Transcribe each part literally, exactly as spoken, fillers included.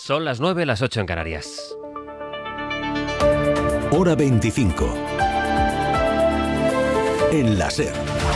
Son las nueve, las ocho en Canarias. Hora veinticinco. En la SER.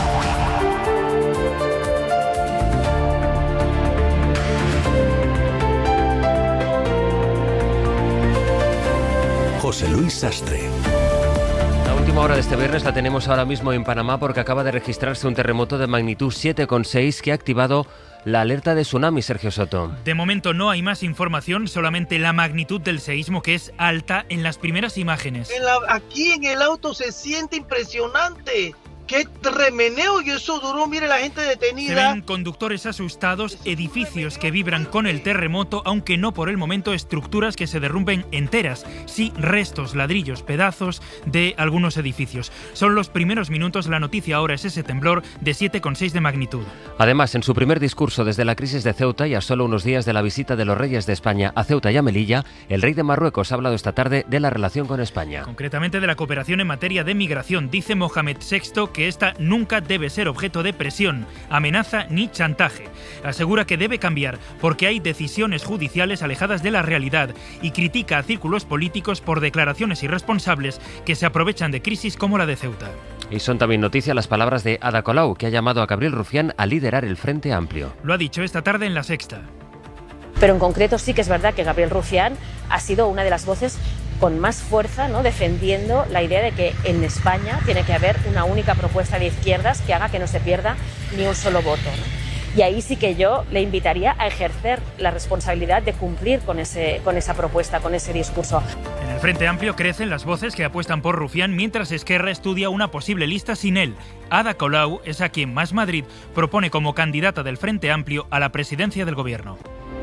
José Luis Sastre. La última hora de este viernes la tenemos ahora mismo en Panamá porque acaba de registrarse un terremoto de magnitud siete coma seis que ha activado la alerta de tsunami, Sergio Soto. De momento no hay más información, solamente la magnitud del seísmo, que es alta en las primeras imágenes. En la, aquí en el auto se siente impresionante. ¡Qué remeneo! Y eso duró, mire la gente detenida. Se ven conductores asustados, edificios que vibran con el terremoto, aunque no por el momento estructuras que se derrumben enteras, sí restos, ladrillos, pedazos de algunos edificios. Son los primeros minutos, la noticia ahora es ese temblor de siete coma seis de magnitud. Además, en su primer discurso desde la crisis de Ceuta y a solo unos días de la visita de los reyes de España a Ceuta y a Melilla, el rey de Marruecos ha hablado esta tarde de la relación con España. Concretamente de la cooperación en materia de migración. Dice Mohamed sexto que esta nunca debe ser objeto de presión, amenaza ni chantaje. Asegura que debe cambiar porque hay decisiones judiciales alejadas de la realidad y critica a círculos políticos por declaraciones irresponsables que se aprovechan de crisis como la de Ceuta. Y son también noticia las palabras de Ada Colau, que ha llamado a Gabriel Rufián a liderar el Frente Amplio. Lo ha dicho esta tarde en La Sexta. Pero en concreto sí que es verdad que Gabriel Rufián ha sido una de las voces con más fuerza, ¿no?, defendiendo la idea de que en España tiene que haber una única propuesta de izquierdas que haga que no se pierda ni un solo voto, ¿no? Y ahí sí que yo le invitaría a ejercer la responsabilidad de cumplir con, ese, con esa propuesta, con ese discurso. En el Frente Amplio crecen las voces que apuestan por Rufián, mientras Esquerra estudia una posible lista sin él. Ada Colau es a quien Más Madrid propone como candidata del Frente Amplio a la presidencia del Gobierno.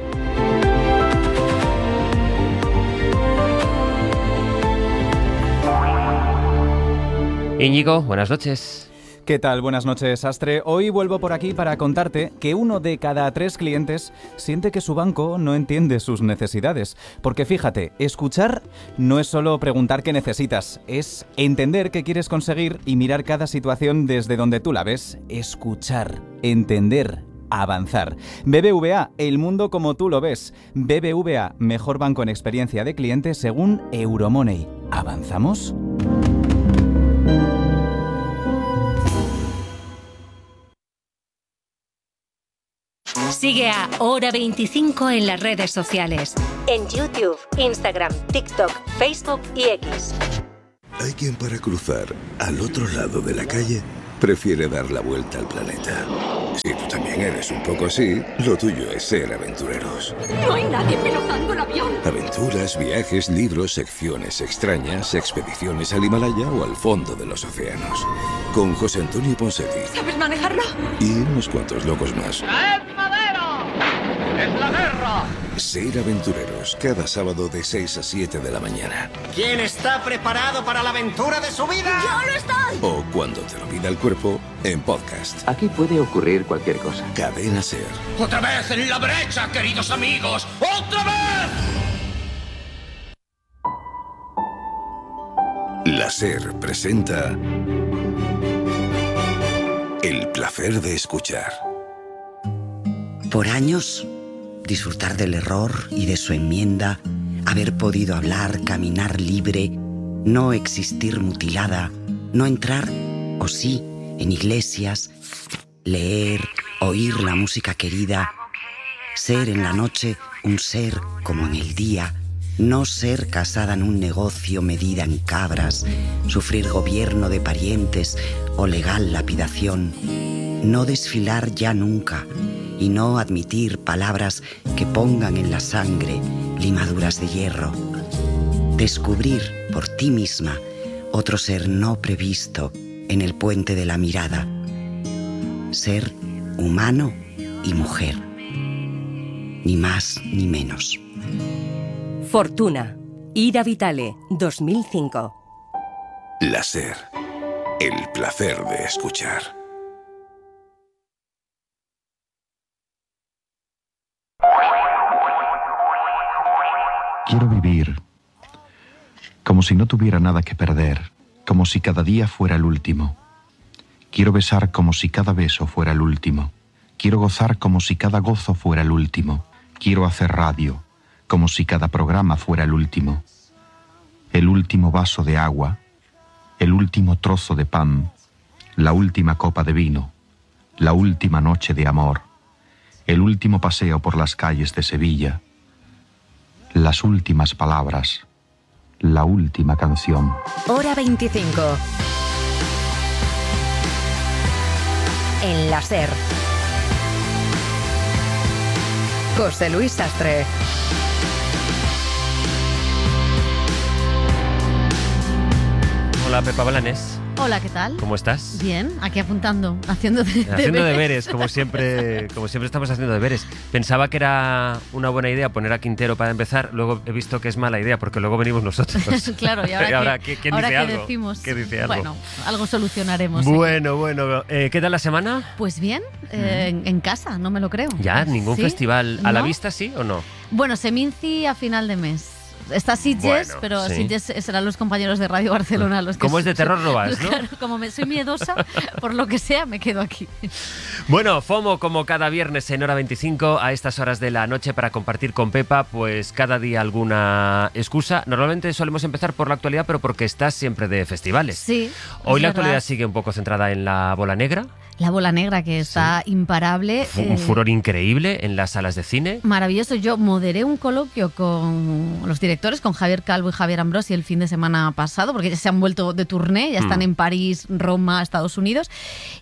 Íñigo, buenas noches. ¿Qué tal? Buenas noches, Astre. Hoy vuelvo por aquí para contarte que uno de cada tres clientes siente que su banco no entiende sus necesidades. Porque fíjate, escuchar no es solo preguntar qué necesitas, es entender qué quieres conseguir y mirar cada situación desde donde tú la ves. Escuchar, entender, avanzar. B B V A, el mundo como tú lo ves. B B V A, mejor banco en experiencia de cliente según Euromoney. ¿Avanzamos? Sigue a Hora veinticinco en las redes sociales. En YouTube, Instagram, TikTok, Facebook y X. Hay quien para cruzar al otro lado de la calle prefiere dar la vuelta al planeta. Si tú también eres un poco así, lo tuyo es ser aventureros. No hay nadie pilotando el avión. Aventuras, viajes, libros, secciones extrañas, expediciones al Himalaya o al fondo de los océanos. Con José Antonio Ponseti. ¿Sabes manejarlo? Y unos cuantos locos más. ¡Traed madera! ¡Es la guerra! Ser aventureros, cada sábado de seis a siete de la mañana. ¿Quién está preparado para la aventura de su vida? ¡Yo lo estoy! O cuando te lo pida el cuerpo, en podcast. Aquí puede ocurrir cualquier cosa. Cadena SER. ¡Otra vez en la brecha, queridos amigos! ¡Otra vez! La SER presenta El placer de escuchar. Por años, disfrutar del error y de su enmienda, haber podido hablar, caminar libre, no existir mutilada, no entrar, o sí, en iglesias, leer, oír la música querida, ser en la noche un ser como en el día, no ser casada en un negocio medida en cabras, sufrir gobierno de parientes o legal lapidación, no desfilar ya nunca y no admitir palabras que pongan en la sangre limaduras de hierro, descubrir por ti misma otro ser no previsto en el puente de la mirada, ser humano y mujer, ni más ni menos. Fortuna, Ira Vitale, dos mil cinco. La SER, el placer de escuchar. Quiero vivir como si no tuviera nada que perder, como si cada día fuera el último. Quiero besar como si cada beso fuera el último. Quiero gozar como si cada gozo fuera el último. Quiero hacer radio como si cada programa fuera el último. El último vaso de agua, el último trozo de pan, la última copa de vino, la última noche de amor, el último paseo por las calles de Sevilla, las últimas palabras, la última canción. Hora veinticinco. En la SER. José Luis Sastre. Hola, Pepa Blanes. Hola, ¿qué tal? ¿Cómo estás? Bien, aquí apuntando, haciendo de, Haciendo deberes. deberes, como siempre, como siempre estamos haciendo deberes. Pensaba que era una buena idea poner a Quintero para empezar, luego he visto que es mala idea porque luego venimos nosotros. Claro, y ahora, y ahora que, ¿quién ahora dice que algo? decimos, ¿Qué dice algo? Bueno, algo solucionaremos. Bueno, bueno, eh, ¿qué tal la semana? Pues bien, eh, en, en casa, no me lo creo. Ya, ningún ¿Sí? festival. ¿A la ¿No? vista sí o no? Bueno, Seminci a final de mes. Está Sitges, Bueno, pero sí. Sitges serán los compañeros de Radio Barcelona los que... Como es de terror no vas, ¿no? Claro, como me, soy miedosa, por lo que sea, me quedo aquí. Bueno, FOMO como cada viernes en Hora veinticinco a estas horas de la noche para compartir con Pepa, pues cada día alguna excusa. Normalmente solemos empezar por la actualidad, pero porque estás siempre de festivales. Sí. Hoy es la verdad. actualidad sigue un poco centrada en la bola negra. La bola negra, que está sí. imparable. F un eh, furor increíble en las salas de cine. Maravilloso. Yo moderé un coloquio con los directores, con Javier Calvo y Javier Ambrosi el fin de semana pasado, porque ya se han vuelto de tourné, ya están mm. en París, Roma, Estados Unidos.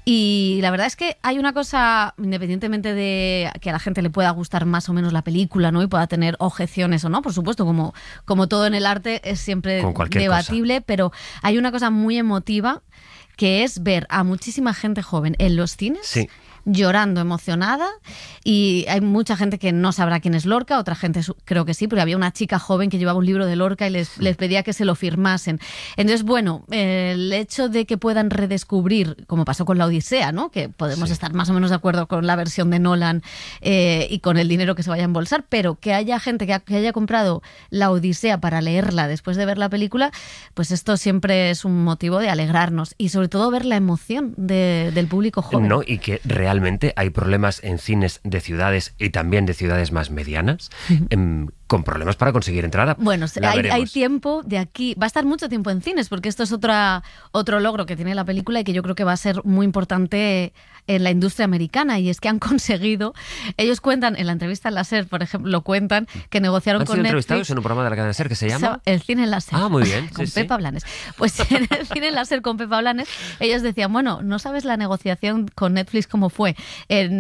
Y la verdad es que hay una cosa, independientemente de que a la gente le pueda gustar más o menos la película, ¿no? Y pueda tener objeciones o no, por supuesto, como, como todo en el arte es siempre debatible, cosa. Pero hay una cosa muy emotiva, que es ver a muchísima gente joven en los cines, sí. llorando, emocionada, y hay mucha gente que no sabrá quién es Lorca, otra gente creo que sí, porque había una chica joven que llevaba un libro de Lorca y les, les pedía que se lo firmasen. Entonces, bueno, el hecho de que puedan redescubrir, como pasó con la Odisea, ¿no? Que podemos sí. estar más o menos de acuerdo con la versión de Nolan eh, y con el dinero que se vaya a embolsar, pero que haya gente que, ha, que haya comprado la Odisea para leerla después de ver la película, pues esto siempre es un motivo de alegrarnos y sobre todo ver la emoción de, del público joven. No, y que realmente hay problemas en cines de ciudades y también de ciudades más medianas, eh, con problemas para conseguir entrada. Bueno, hay, hay tiempo de aquí, va a estar mucho tiempo en cines, porque esto es otra, otro logro que tiene la película y que yo creo que va a ser muy importante en la industria americana, y es que han conseguido, ellos cuentan, en la entrevista en la SER, por ejemplo, lo cuentan, que negociaron ¿Han con sido Netflix. entrevistados en un programa de la cadena SER que se llama? El cine en la SER. Ah, muy bien. Con sí, Pepa sí. Blanes. Pues en el cine en la SER con Pepa Blanes, ellos decían, bueno, no sabes la negociación con Netflix cómo fue. En